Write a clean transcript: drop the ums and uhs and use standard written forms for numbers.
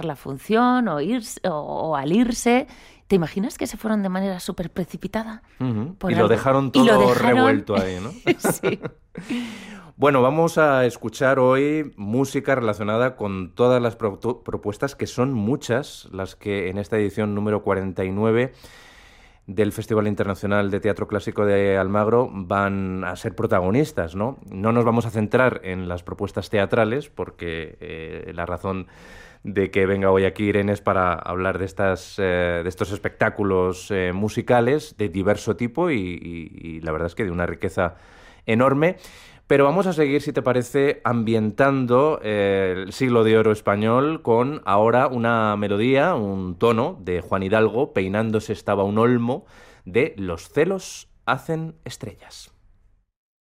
la función o al irse. ¿Te imaginas que se fueron de manera súper precipitada? Y lo dejaron todo revuelto ahí, ¿no? Sí. Bueno, vamos a escuchar hoy música relacionada con todas las propuestas, que son muchas, las que en esta edición número 49 del Festival Internacional de Teatro Clásico de Almagro van a ser protagonistas, ¿no? No nos vamos a centrar en las propuestas teatrales, porque la razón de que venga hoy aquí Irene es para hablar de estos espectáculos musicales de diverso tipo y la verdad es que de una riqueza enorme. Pero vamos a seguir, si te parece, ambientando el siglo de oro español con ahora una melodía, un tono de Juan Hidalgo, Peinándose estaba un olmo, de Los celos hacen estrellas.